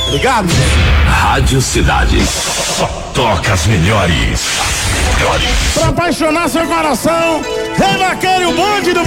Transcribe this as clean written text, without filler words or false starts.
Ligado? Rádio Cidade. Só toca as melhores. Pra apaixonar seu coração, Rei Vaqueiro, o bonde do